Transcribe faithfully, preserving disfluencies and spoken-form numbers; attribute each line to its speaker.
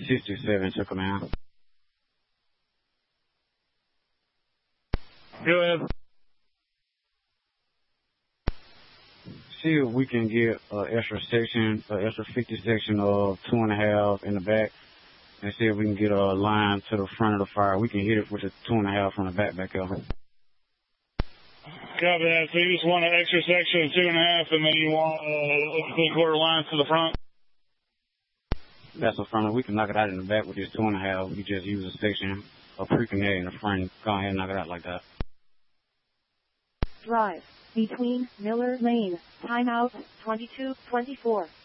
Speaker 1: sixty-seven took them out.
Speaker 2: Go ahead.
Speaker 1: See if we can get an extra section, an extra fifty section of two and a half in the back, and see if we can get a line to the front of the fire. We can hit it with the two and a half from the back back up.
Speaker 2: Copy that. So you just want an extra section of two and a half, and then you want uh, three quarter lines to the front?
Speaker 1: That's the front. We can knock it out in the back with this two and a half. We just use a section of pre-connect in the front. Go ahead and knock it out like that.
Speaker 3: Drive between Miller Lane. Timeout twenty-two twenty-four.